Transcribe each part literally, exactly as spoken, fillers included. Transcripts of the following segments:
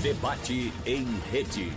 Debate em rede.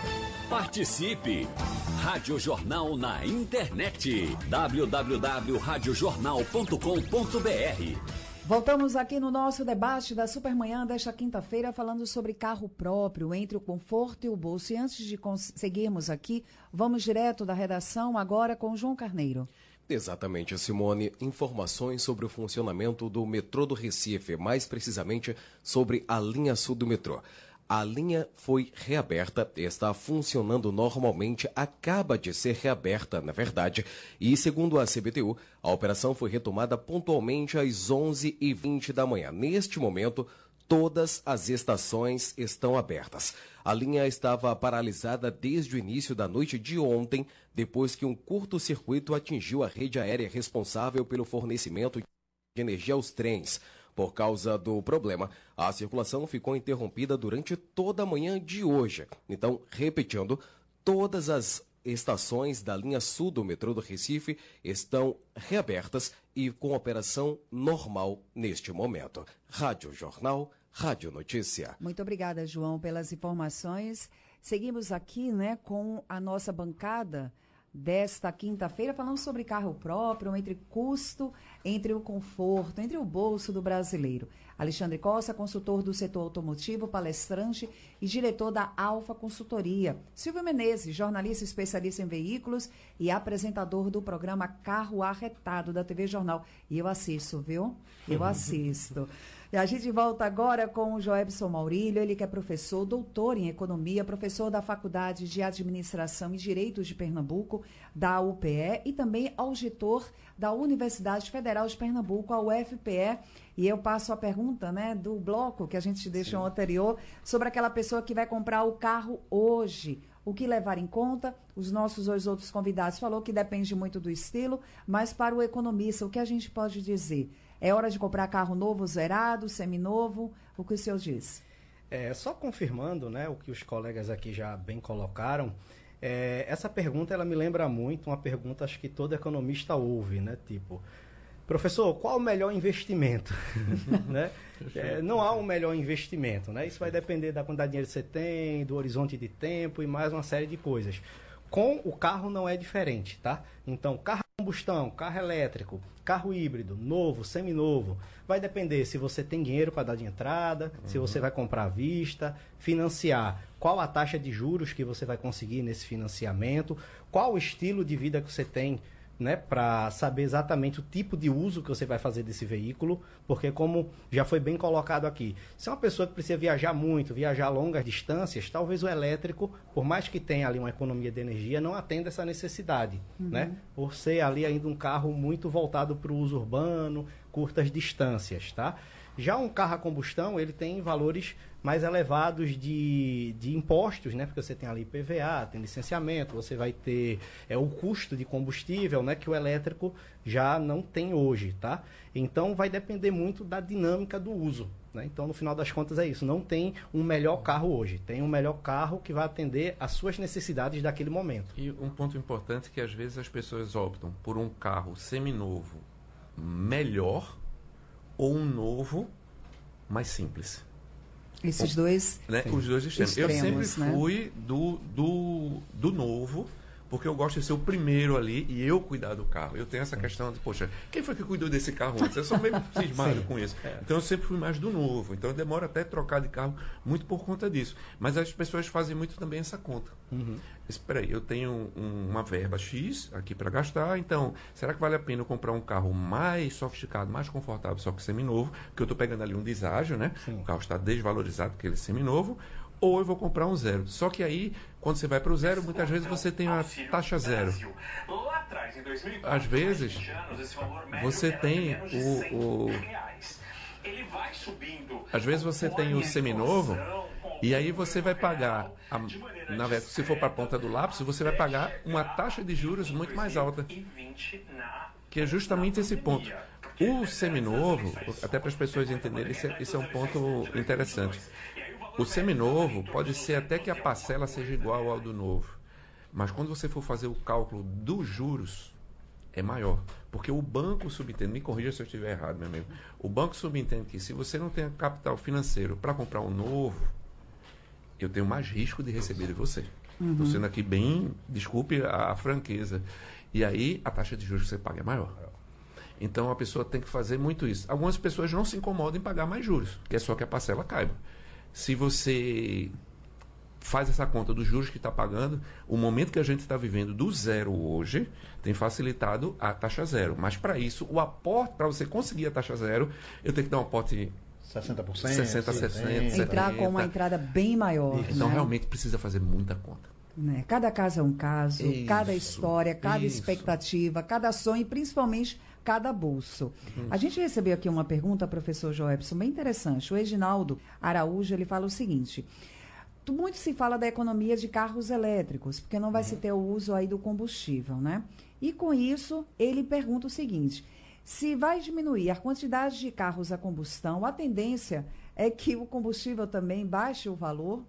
Participe! Rádio Jornal na internet. w w w ponto rádio jornal ponto com ponto b r. Voltamos aqui no nosso debate da Supermanhã desta quinta-feira, falando sobre carro próprio, entre o conforto e o bolso. E antes de seguirmos aqui, vamos direto da redação agora com João Carneiro. Exatamente, Simone. Informações sobre o funcionamento do metrô do Recife, mais precisamente sobre a linha sul do metrô. A linha foi reaberta, está funcionando normalmente, acaba de ser reaberta, na verdade, e segundo a C B T U, a operação foi retomada pontualmente às onze e vinte da manhã. Neste momento, todas as estações estão abertas. A linha estava paralisada desde o início da noite de ontem, depois que um curto-circuito atingiu a rede aérea responsável pelo fornecimento de energia aos trens. Por causa do problema, a circulação ficou interrompida durante toda a manhã de hoje. Então, repetindo, todas as estações da linha sul do metrô do Recife estão reabertas e com operação normal neste momento. Rádio Jornal, Rádio Notícia. Muito obrigada, João, pelas informações. Seguimos aqui, né, com a nossa bancada desta quinta-feira, falando sobre carro próprio, entre custo, entre o conforto, entre o bolso do brasileiro. Alexandre Costa, consultor do setor automotivo, palestrante e diretor da Alfa Consultoria. Silvio Menezes, jornalista especialista em veículos e apresentador do programa Carro Arretado da T V Jornal. E eu assisto, viu? Eu assisto. E a gente volta agora com o Joebson Maurílio, ele que é professor, doutor em economia, professor da Faculdade de Administração e Direitos de Pernambuco, da U P E, e também auditor da Universidade Federal de Pernambuco, a U F P E. E eu passo a pergunta, né, do bloco que a gente deixou Sim. anterior, sobre aquela pessoa que vai comprar o carro hoje. O que levar em conta? Os nossos dois outros convidados falou que depende muito do estilo, mas para o economista, o que a gente pode dizer? É hora de comprar carro novo, zerado, seminovo? O que o senhor diz? É, só confirmando, né, o que os colegas aqui já bem colocaram, é, essa pergunta ela me lembra muito uma pergunta, acho que todo economista ouve, né? Tipo, professor, qual o melhor investimento? né? É, não há um melhor investimento, né? Isso vai depender da quantidade de dinheiro que você tem, do horizonte de tempo e mais uma série de coisas. Com o carro não é diferente, tá? Então, carro a combustão, carro elétrico, carro híbrido, novo, seminovo, vai depender se você tem dinheiro para dar de entrada, uhum. se você vai comprar à vista, financiar, qual a taxa de juros que você vai conseguir nesse financiamento, qual o estilo de vida que você tem, né, para saber exatamente o tipo de uso que você vai fazer desse veículo, porque como já foi bem colocado aqui, se é uma pessoa que precisa viajar muito, viajar longas distâncias, talvez o elétrico, por mais que tenha ali uma economia de energia, não atenda essa necessidade, uhum. né, por ser ali ainda um carro muito voltado para o uso urbano, curtas distâncias, tá? Já um carro a combustão, ele tem valores mais elevados de, de impostos, né? Porque você tem ali I P V A, tem licenciamento, você vai ter é, o custo de combustível, né? Que o elétrico já não tem hoje, tá? Então, vai depender muito da dinâmica do uso, né? Então, no final das contas, é isso. Não tem um melhor carro hoje. Tem um melhor carro que vai atender às suas necessidades daquele momento. E um ponto importante é que, às vezes, as pessoas optam por um carro seminovo melhor ou um novo mais simples. Esses dois, né? Os dois extremos. Eu sempre né? fui do, do, do novo, porque eu gosto de ser o primeiro ali e eu cuidar do carro. Eu tenho essa questão de, poxa, quem foi que cuidou desse carro antes? Eu sou meio cismado com isso. É. Então eu sempre fui mais do novo. Então eu demoro até trocar de carro muito por conta disso. Mas as pessoas fazem muito também essa conta. Uhum. Espera aí, eu tenho um, uma verba X aqui para gastar, então será que vale a pena eu comprar um carro mais sofisticado, mais confortável, só que seminovo, que eu estou pegando ali um deságio, né? Sim. O carro está desvalorizado porque ele é seminovo, ou eu vou comprar um zero. Só que aí, quando você vai para o zero, muitas vezes você tem a taxa zero. Às vezes, você tem o... o às vezes você tem o seminovo e aí você vai pagar, a, na verdade, se for para a ponta do lápis, você vai pagar uma taxa de juros muito mais alta, que é justamente esse ponto. O seminovo, até para as pessoas entenderem, esse é, esse é um ponto interessante. O seminovo pode ser até que a parcela seja igual ao do novo, mas quando você for fazer o cálculo dos juros, é maior, porque o banco subentende, me corrija se eu estiver errado, meu amigo, o banco subentende que se você não tem capital financeiro para comprar um novo, eu tenho mais risco de receber de você. Estou Uhum. sendo aqui bem, desculpe a, a franqueza. E aí a taxa de juros que você paga é maior. Então a pessoa tem que fazer muito isso. Algumas pessoas não se incomodam em pagar mais juros, que é só que a parcela caiba. Se você faz essa conta dos juros que está pagando, o momento que a gente está vivendo do zero hoje tem facilitado a taxa zero. Mas para isso, o aporte, para você conseguir a taxa zero, eu tenho que dar um aporte sessenta por cento, sessenta, sessenta, Entrar com uma entrada bem maior. Então né? realmente precisa fazer muita conta. Né? Cada caso é um caso, Isso, cada história, cada isso. expectativa, cada sonho e principalmente cada bolso. A gente recebeu aqui uma pergunta, professor Joelson, bem interessante. O Reginaldo Araújo, ele fala o seguinte: tu- muito se fala da economia de carros elétricos, porque não vai se ter o uso aí do combustível, né? E com isso, ele pergunta o seguinte: se vai diminuir a quantidade de carros a combustão, a tendência é que o combustível também baixe o valor?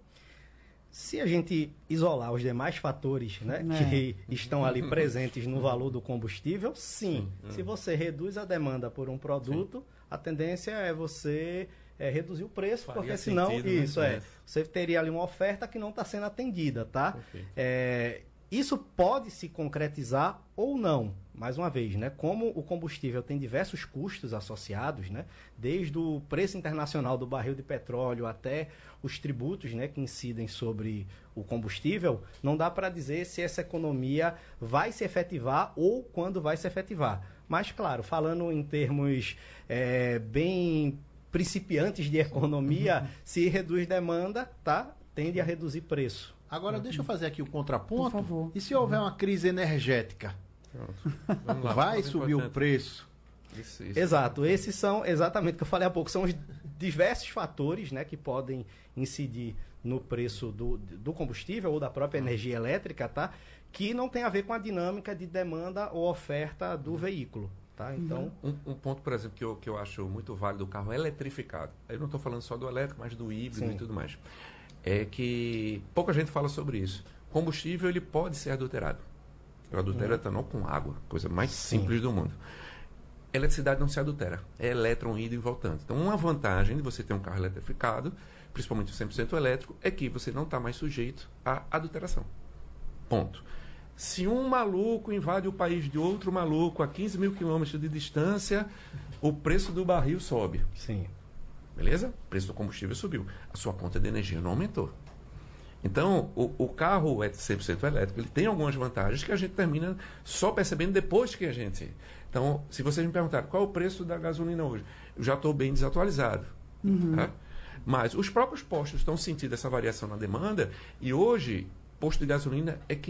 Se a gente isolar os demais fatores, né, É. que estão ali presentes no valor do combustível, sim. Sim. Se você reduz a demanda por um produto, a tendência é você é, reduzir o preço, Faria porque senão sentido, né? isso é, É. você teria ali uma oferta que não está sendo atendida, tá? Perfeito. É, isso pode se concretizar ou não. Mais uma vez, né? Como o combustível tem diversos custos associados, né? Desde o preço internacional do barril de petróleo até os tributos, né, que incidem sobre o combustível, não dá para dizer se essa economia vai se efetivar ou quando vai se efetivar. Mas, claro, falando em termos é, bem principiantes de economia, se reduz demanda, tá? Tende a reduzir preço. Agora, deixa eu fazer aqui o contraponto. Por favor. E se houver uma crise energética? Pronto. Vamos lá, Vai mais subir o importante. preço? Isso, isso. Exato, esses são exatamente o que eu falei há pouco, são os diversos fatores, né, que podem incidir no preço do, do combustível ou da própria energia elétrica, tá? Que não tem a ver com a dinâmica de demanda ou oferta do veículo, tá? Então, Um, um ponto, por exemplo, que eu, que eu acho muito válido do carro eletrificado, eu não estou falando só do elétrico, mas do híbrido Sim. e tudo mais, é que pouca gente fala sobre isso. Combustível, ele pode ser adulterado. Eu adultero etanol com água, coisa mais Sim. simples do mundo. Eletricidade não se adultera, é elétron indo e voltando. Então, uma vantagem de você ter um carro eletrificado, principalmente cem por cento elétrico, é que você não está mais sujeito à adulteração. Ponto. Se um maluco invade o país de outro maluco a quinze mil quilômetros de distância, o preço do barril sobe. sim. Beleza? O preço do combustível subiu. A sua conta de energia não aumentou. Então, o, o carro é cem por cento elétrico, ele tem algumas vantagens que a gente termina só percebendo depois que a gente... Então, se vocês me perguntarem qual é o preço da gasolina hoje, eu já estou bem desatualizado. Tá? Mas os próprios postos estão sentindo essa variação na demanda e hoje, posto de gasolina é